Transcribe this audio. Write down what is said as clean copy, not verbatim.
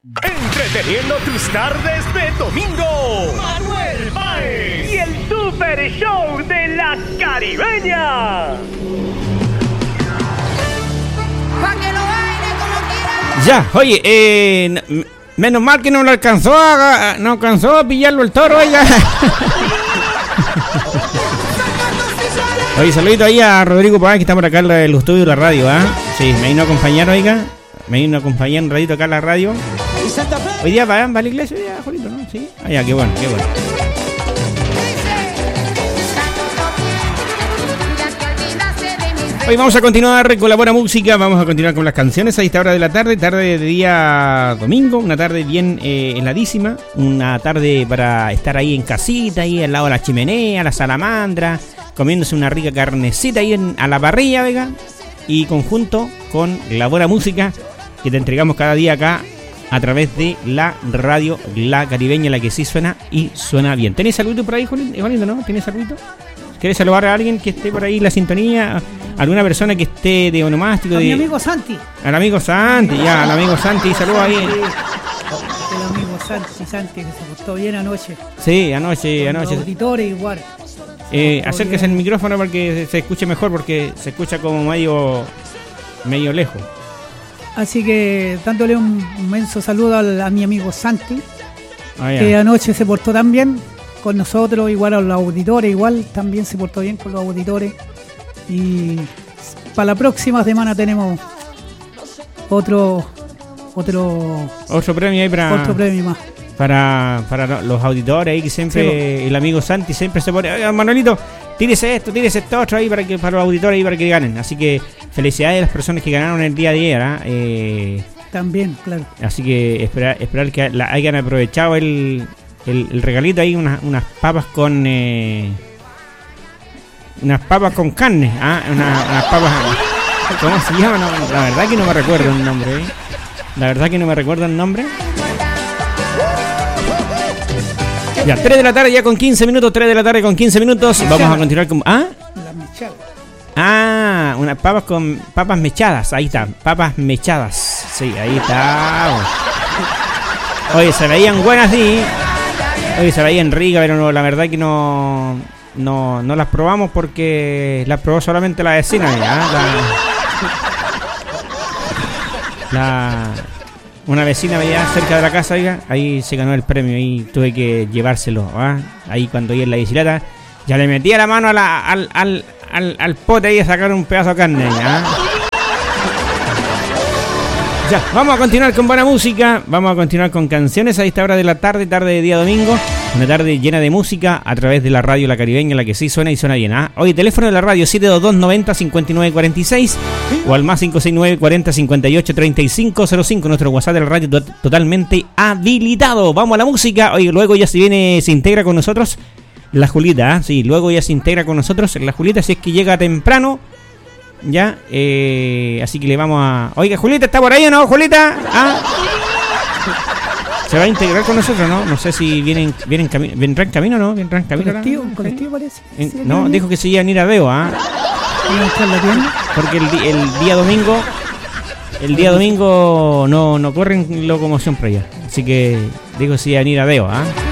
Entreteniendo tus tardes de domingo, Manuel Báez y el Super Show de la Caribeña. Pa' que lo baile como quiera. Ya, oye, menos mal que no lo alcanzó a pillarlo el toro, oiga. Oye, saludito ahí a Rodrigo Paz, que está por acá en el estudio de la radio, ¿ah? Sí, me vino a acompañar, oiga. Me vino a acompañar un ratito acá en la radio. Hoy día va a la iglesia, ya, Jolito, ¿no? Sí. Ah, ya, qué bueno, qué bueno. Hoy vamos a continuar con la buena música, vamos a continuar con las canciones a esta hora de la tarde, tarde de día domingo, una tarde bien heladísima, una tarde para estar ahí en casita, ahí al lado de la chimenea, la salamandra, comiéndose una rica carnecita ahí a la parrilla, ¿vega? Y conjunto con la buena música que te entregamos cada día acá a través de la radio La Caribeña, la que sí suena y suena bien. ¿Tenés saludito por ahí, Juanito, no? ¿Tenés saludito? ¿Querés saludar a alguien que esté por ahí en la sintonía? ¿Alguna persona que esté de onomástico? Mi amigo Santi. Al amigo Santi, ya, al amigo Santi, saludos ahí. El amigo Santi que se portó bien anoche. Sí, anoche. Los auditores igual. Acérquese el micrófono para que se escuche mejor, porque se escucha como medio lejos. Así que dándole un inmenso saludo a mi amigo Santi, que anoche se portó tan bien con nosotros, igual a los auditores, igual también se portó bien con los auditores. Y para la próxima semana tenemos otro premio ahí otro premio más. Para los auditores ahí, que siempre sí, el amigo Santi siempre se pone, oiga, Manuelito, tírese esto otro ahí para los auditores ahí para que ganen. Así que felicidades a las personas que ganaron el día de ayer, También, claro. Así que esperar que hayan aprovechado el regalito ahí, unas papas con carne, unas papas, ¿cómo se llama? No, la verdad que no me recuerdo el nombre, Ya, 3 de la tarde ya con 15 minutos, 3 de la tarde con 15 minutos. Vamos a continuar con... ¿Ah? Las mechadas. Unas papas con papas mechadas, ahí está, papas mechadas. Sí, ahí está. Oye, se veían buenas, sí. Oye, se veían ricas, pero no, la verdad que no las probamos porque las probó solamente la vecina, una vecina allá cerca de la casa, oiga, ahí se ganó el premio y tuve que llevárselo, ahí cuando iba en la bicicleta, ya le metía la mano al pote ahí a sacar un pedazo de carne, Ya, vamos a continuar con buena música, vamos a continuar con canciones a esta hora de la tarde de día domingo, una tarde llena de música a través de la radio La Caribeña, la que sí suena y suena bien. Oye, teléfono de la radio 722-90-5946 o al más 569-40-58-3505, nuestro WhatsApp de la radio totalmente habilitado. Vamos a la música. Oye, luego ya se integra con nosotros la Julita, sí, luego ya se integra con nosotros la Julita, si es que llega temprano. Ya, así que le vamos a... Oiga, Julita, ¿está por ahí o no, Julita? ¿Se va a integrar con nosotros, no? No sé si vendrá en camino, ¿no? ¿Vendrá en camino? ¿Colectivo parece? No, dijo que se iba a ir a Veo, Porque el día domingo no corren locomoción por allá. Así que dijo que se iba a ir a Veo,